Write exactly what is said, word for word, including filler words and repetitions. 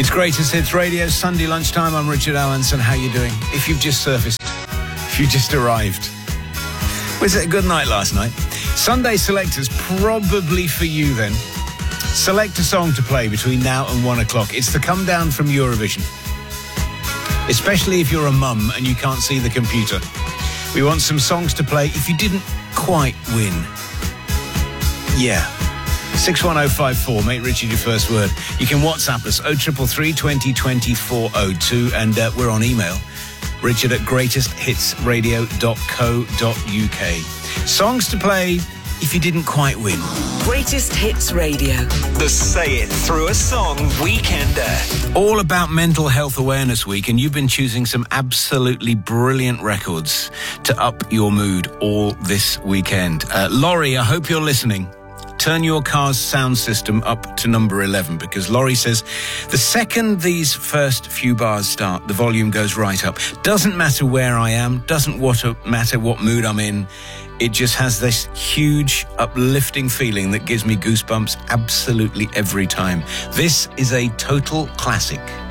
It's Greatest Hits Radio, Sunday lunchtime. I'm Richard Allenson. How you doing? If you've just surfaced, if you just arrived. Was it a good night last night? Sunday selectors, probably for you then. Select a song to play between now and one o'clock. It's the come down from Eurovision. Especially if you're a mum and you can't see the computer. We want some songs to play if you didn't quite win. Yeah. six one oh five four, make Richard your first word. You can WhatsApp us, oh three three three, twenty, twenty-four oh two, and uh, we're on email, richard at greatest hits radio dot co dot uk. Songs to play if you didn't quite win. Greatest Hits Radio. The Say It Through a Song Weekender. All about Mental Health Awareness Week, and you've been choosing some absolutely brilliant records to up your mood all this weekend. Uh, Laurie, I hope you're listening. Turn your car's sound system up to number eleven, because Laurie says the second these first few bars start, the volume goes right up. Doesn't matter where I am, doesn't what, matter what mood I'm in. It just has this huge uplifting feeling that gives me goosebumps absolutely every time. This is a total classic.